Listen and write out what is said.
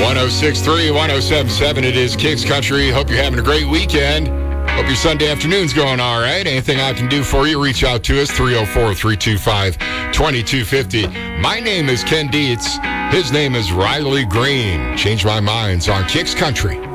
106.3, 107.7, it is Kicks Country. Hope you're having a great weekend. Hope your Sunday afternoon's going all right. Anything I can do for you, reach out to us, 304-325-2250. My name is Ken Dietz. His name is Riley Green. Change My Minds on Kicks Country.